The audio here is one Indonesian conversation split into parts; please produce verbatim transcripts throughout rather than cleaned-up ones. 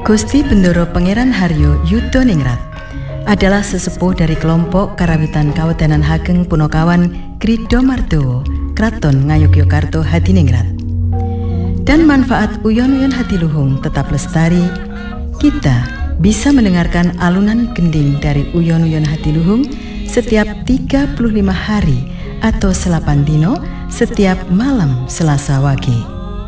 Gusti Bendoro Pangeran Haryo Yudoningrat adalah sesepuh dari kelompok Karawitan Kawedanan Hageng Punokawan Krido Mardowo, Kraton Ngayogyakarta Hadiningrat. Dan manfaat uyon-uyon hadiluhung tetap lestari, kita bisa mendengarkan alunan gending dari uyon-uyon hadiluhung setiap tiga puluh lima hari atau selapan dino setiap malam Selasa Wage.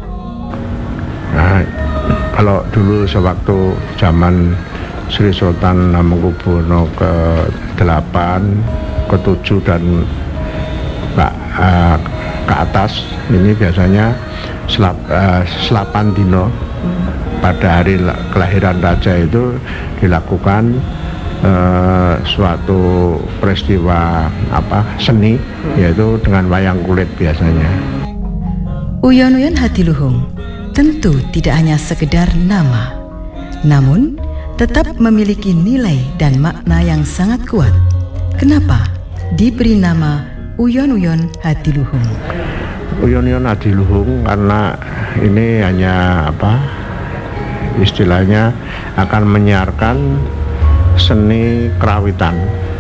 Nah, kalau dulu sewaktu zaman Sri Sultan Hamengkubuwono ke delapan, ke tujuh dan ke, uh, ke atas, ini biasanya selap, uh, selapan dino pada hari kelahiran raja itu dilakukan uh, suatu peristiwa apa seni, yaitu dengan wayang kulit biasanya. Uyon-uyon hadiluhung tentu tidak hanya sekedar nama, namun tetap memiliki nilai dan makna yang sangat kuat. Kenapa diberi nama uyon-uyon hadiluhung? Uyon-uyon hadiluhung karena ini hanya apa istilahnya akan menyiarkan seni kerawitan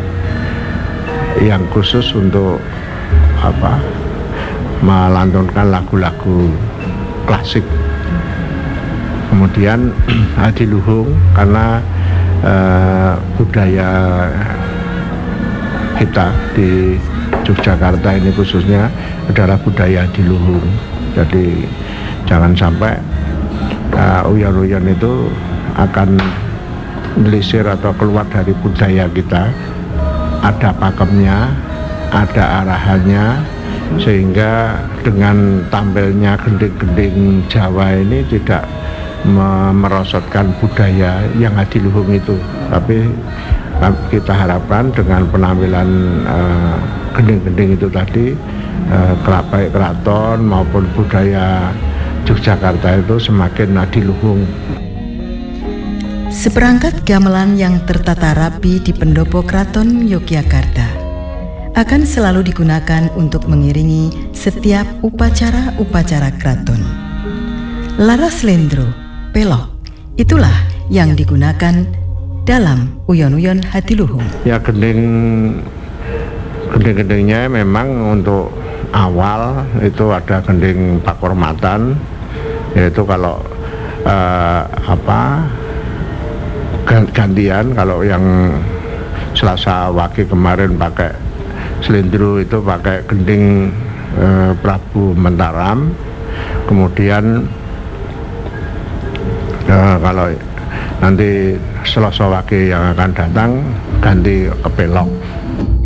yang khusus untuk apa melantunkan lagu-lagu klasik. Kemudian hadiluhung karena uh, budaya kita di Yogyakarta ini khususnya adalah budaya hadiluhung. Jadi jangan sampai uh, uyon-uyon itu akan melisir atau keluar dari budaya kita. Ada pakemnya, ada arahannya, sehingga dengan tampilnya gending-gending Jawa ini tidak merosotkan budaya yang hadiluhung itu, tapi kita harapkan dengan penampilan uh, gending-gending itu tadi uh, baik keraton maupun budaya Yogyakarta itu semakin hadiluhung. Seperangkat gamelan yang tertata rapi di pendopo Kraton Yogyakarta akan selalu digunakan untuk mengiringi setiap upacara-upacara kraton. Laras Slendro, pelok, itulah yang digunakan dalam uyon-uyon hadiluhung. Ya, gending gending-gendingnya memang untuk awal itu ada gending pakurmatan, yaitu kalau uh, apa gantian, kalau yang Selasa Wage kemarin pakai Slendro itu pakai gending uh, Prabu Mentaram. Kemudian uh, kalau nanti Selasa Wage yang akan datang ganti ke pelok.